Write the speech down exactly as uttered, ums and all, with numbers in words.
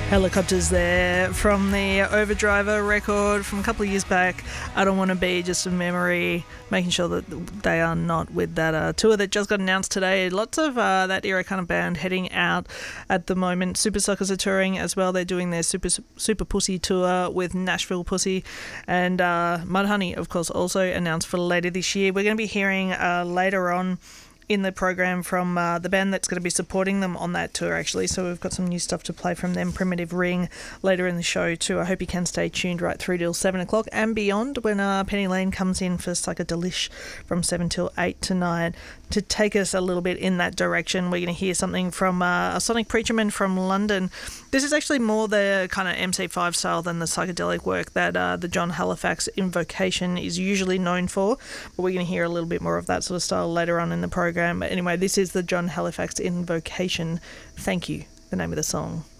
Helicopters there from the Overdriver record from a couple of years back. I Don't Want to Be, just a memory, making sure that they are not with that uh, tour that just got announced today. Lots of uh, that era kind of band heading out at the moment. Super Suckers are touring as well. They're doing their Super Super Pussy tour with Nashville Pussy, and uh, Mudhoney, of course, also announced for later this year. We're going to be hearing uh, later on in the program from uh, the band that's going to be supporting them on that tour, actually. So we've got some new stuff to play from them, Primitive Ring, later in the show too. I hope you can stay tuned right through till seven o'clock and beyond when uh, Penny Lane comes in for Psychedelish from seven till eight tonight to take us a little bit in that direction. We're going to hear something from uh, a Sonic Preacherman from London. This is actually more the kind of M C five style than the psychedelic work that uh, the John Halifax Invocation is usually known for, but we're going to hear a little bit more of that sort of style later on in the program. But anyway, this is the John Halifax Invocation. Thank You, the name of the song.